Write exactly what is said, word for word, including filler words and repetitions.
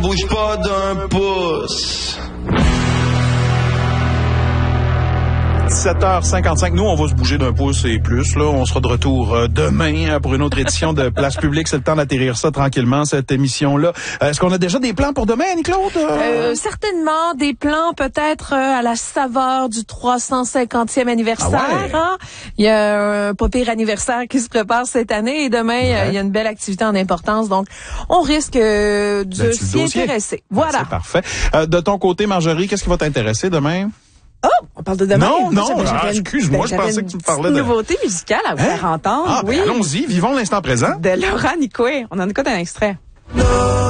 bouge pas d'un pouce. dix-sept heures cinquante-cinq. Nous, on va se bouger d'un pouce et plus. Là, on sera de retour euh, demain pour une autre édition de Place Publique. C'est le temps d'atterrir ça tranquillement, cette émission-là. Euh, est-ce qu'on a déjà des plans pour demain, Annie-Claude? Euh, certainement des plans peut-être euh, à la saveur du trois cent cinquantième anniversaire. Ah ouais? Hein? Il y a un pas pire anniversaire qui se prépare cette année et demain, ouais. euh, il y a une belle activité en importance. Donc, on risque euh, de s'y intéresser. Voilà. C'est parfait. Euh, de ton côté, Marjorie, qu'est-ce qui va t'intéresser demain? Oh, on parle de demain. Non, non, j'avais, ah, j'avais excuse-moi, une, je pensais que tu me parlais une de... nouveauté musicale à vous hein? faire entendre. Ah, oui. Ben allons-y, vivons l'instant présent. De Laura Nicoué. On en écoute un extrait.